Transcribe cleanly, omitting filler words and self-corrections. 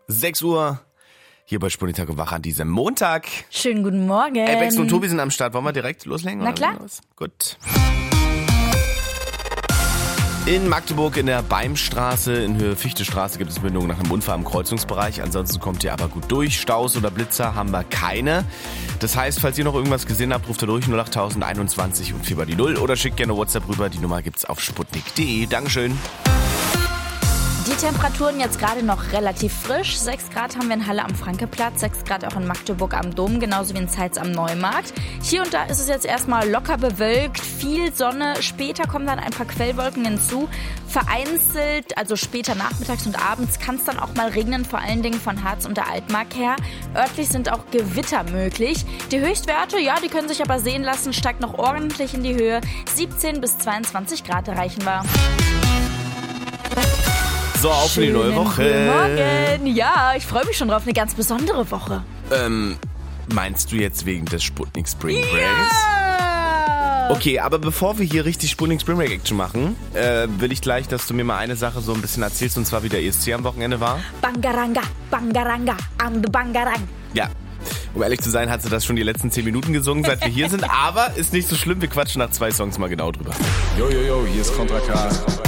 6 Uhr. Hier bei Sputnik Wach an diesem Montag. Schönen guten Morgen. Bex und Tobi sind am Start. Wollen wir direkt loslegen? Na klar. Gut. In Magdeburg in der Beimstraße in Höhe Fichtestraße gibt es Meldungen nach einem Unfall im Kreuzungsbereich. Ansonsten kommt ihr aber gut durch. Staus oder Blitzer haben wir keine. Das heißt, falls ihr noch irgendwas gesehen habt, ruft ihr durch 08021 und 4 bei die 0 oder schickt gerne WhatsApp rüber. Die Nummer gibt's auf sputnik.de. Dankeschön. Die Temperaturen jetzt gerade noch relativ frisch. 6 Grad haben wir in Halle am Frankeplatz, 6 Grad auch in Magdeburg am Dom, genauso wie in Zeitz am Neumarkt. Hier und da ist es jetzt erstmal locker bewölkt, viel Sonne. Später kommen dann ein paar Quellwolken hinzu. Vereinzelt, also später nachmittags und abends, kann es dann auch mal regnen, vor allen Dingen von Harz und der Altmark her. Örtlich sind auch Gewitter möglich. Die Höchstwerte, ja, die können sich aber sehen lassen, steigt noch ordentlich in die Höhe. 17 bis 22 Grad erreichen wir. So, auf in die neue Woche. Guten Morgen. Ja, ich freue mich schon drauf. Eine ganz besondere Woche. Meinst du jetzt wegen des Sputnik Spring Breaks? Ja! Okay, aber bevor wir hier richtig Sputnik Spring Break Action machen, will ich gleich, dass du mir mal eine Sache so ein bisschen erzählst, und zwar wie der ESC am Wochenende war. Bangaranga, Bangaranga, am Bangarang. Ja. Um ehrlich zu sein, hat sie das schon die letzten 10 Minuten gesungen, seit wir hier sind. Aber ist nicht so schlimm, wir quatschen nach 2 Songs mal genau drüber. Yo, yo, yo, hier ist Contra K.